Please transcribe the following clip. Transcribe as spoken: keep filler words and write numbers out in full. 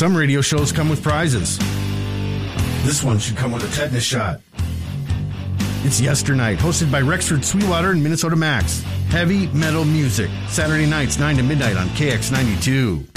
Some radio shows come with prizes. This one should come with a tetanus shot. It's Yesternight, hosted by Rexford Sweetwater and Minnesota Max. Heavy metal music, Saturday nights, nine to midnight on K X ninety-two.